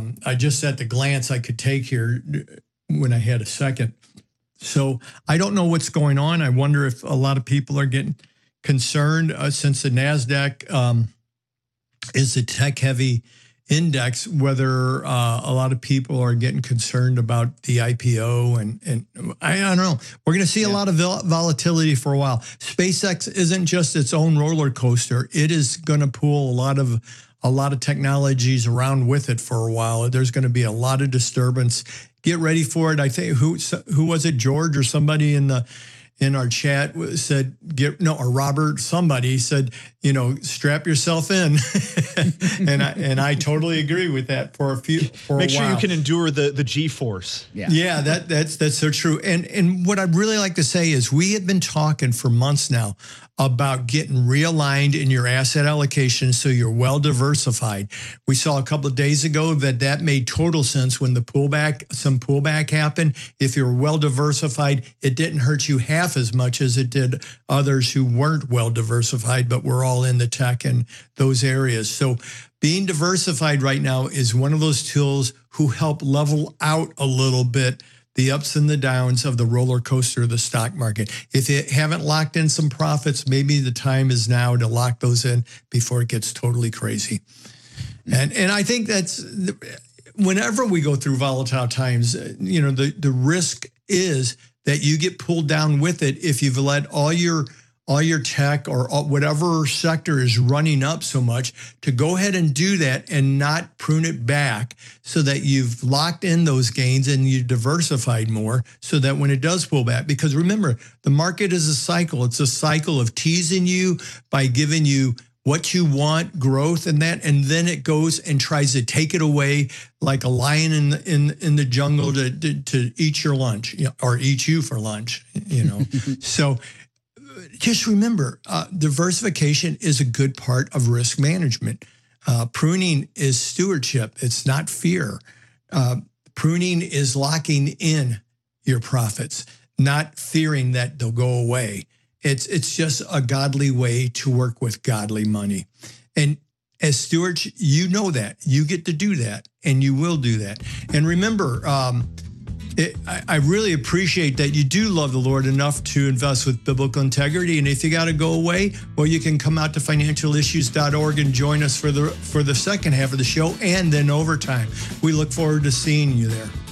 I just at the glance I could take here when I had a second. So I don't know what's going on. I wonder if a lot of people are getting concerned since the NASDAQ is a tech-heavy index, whether a lot of people are getting concerned about the IPO. And I don't know. We're going to see a lot of volatility for a while. SpaceX isn't just its own roller coaster. It is going to pull a lot of technologies around with it for a while. There's going to be a lot of disturbance. Get ready for it. I think who was it, George or somebody in our chat said, or Robert, somebody said, strap yourself in. and I totally agree with that for a while. Make sure you can endure the G-force. Yeah, that's so true. And what I'd really like to say is we have been talking for months now about getting realigned in your asset allocation so you're well diversified. We saw a couple of days ago that made total sense when some pullback happened. If you're well diversified, it didn't hurt you half as much as it did others who weren't well diversified, but we're all in the tech and those areas. So being diversified right now is one of those tools who help level out a little bit the ups and the downs of the roller coaster of the stock market. If you haven't locked in some profits, maybe the time is now to lock those in before it gets totally crazy. And I think that's whenever we go through volatile times, the risk is that you get pulled down with it if you've let all your tech or whatever sector is running up so much to go ahead and do that and not prune it back so that you've locked in those gains and you diversified more so that when it does pull back, because remember, the market is a cycle. It's a cycle of teasing you by giving you what you want, growth and that, and then it goes and tries to take it away like a lion in the jungle to eat your lunch, or eat you for lunch, So just remember, diversification is a good part of risk management. Pruning is stewardship. It's not fear. Pruning is locking in your profits, not fearing that they'll go away. It's just a godly way to work with godly money. And as stewards, you know that. You get to do that, and you will do that. And remember, I really appreciate that you do love the Lord enough to invest with biblical integrity. And if you got to go away, well, you can come out to financialissues.org and join us for the second half of the show and then overtime. We look forward to seeing you there.